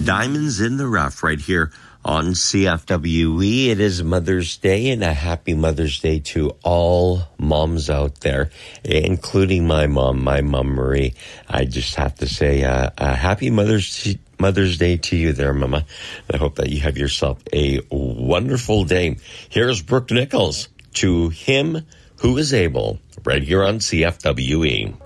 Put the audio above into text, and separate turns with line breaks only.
Diamonds in the Rough right here on CFWE. It is Mother's Day, and a happy Mother's Day to all moms out there, including my mom Marie. I just have to say a happy Mother's Day to you there, Mama. I hope that you have yourself a wonderful day. Here's Brooke Nichols, To Him Who Is Able, right here on CFWE.